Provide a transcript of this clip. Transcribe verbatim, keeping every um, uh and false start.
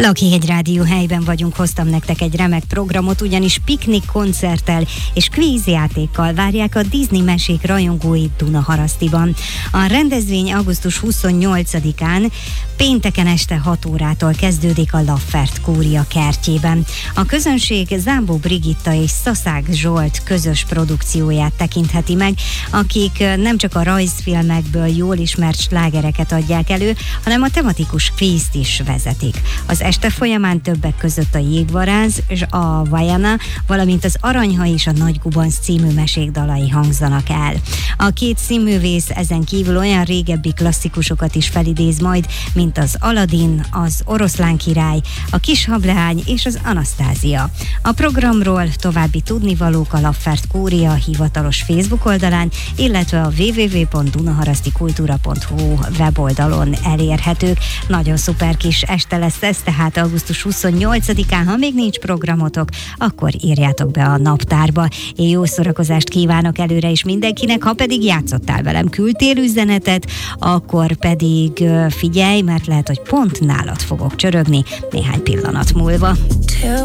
Lakjék Rádió helyben vagyunk, hoztam nektek egy remek programot, ugyanis piknik koncerttel és kvízjátékkal várják a Disney mesék rajongói Dunaharasztiban. A rendezvény augusztus huszonnyolcadikán pénteken este hat órától kezdődik a Laffert Kúria kertjében. A közönség Zámbó Brigitta és Szaszák Zsolt közös produkcióját tekintheti meg, akik nem csak a rajzfilmekből jól ismert slágereket adják elő, hanem a tematikus kvízt is vezetik. Az este folyamán többek között a Jégvaráz, a Vajana, valamint az Aranyha és a Nagy Gubanc című mesék dalai hangzanak el. A két színművész ezen kívül olyan régebbi klasszikusokat is felidéz majd, mint az Aladin, az Oroszlán király, a Kis hableány és az Anasztázia. A programról további tudnivalók a Laffert Kúria hivatalos Facebook oldalán, illetve a double-u double-u double-u pont dunaharasztikultúra pont hu weboldalon elérhetők. Nagyon szuper kis este lesz ez, tehát augusztus huszonnyolcadikán, ha még nincs programotok, akkor írjátok be a naptárba. Én jó szórakozást kívánok előre is mindenkinek, ha pedig játszottál velem, küldtél üzenetet, akkor pedig figyelj, mert lehet, hogy pont nálad fogok csörögni néhány pillanat múlva.